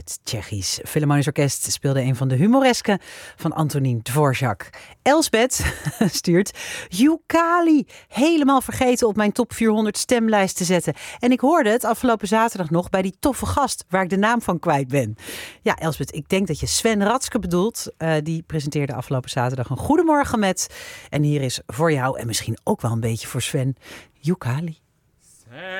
het Tsjechisch Philharmonisch Orkest speelde een van de humoresken van Antonín Dvořák. Elsbeth stuurt Yukali, helemaal vergeten op mijn top 400 stemlijst te zetten. En ik hoorde het afgelopen zaterdag nog bij die toffe gast waar ik de naam van kwijt ben. Ja, Elsbeth, ik denk dat je Sven Ratske bedoelt. Die presenteerde afgelopen zaterdag een Goedemorgen met. En hier is voor jou en misschien ook wel een beetje voor Sven, Yukali.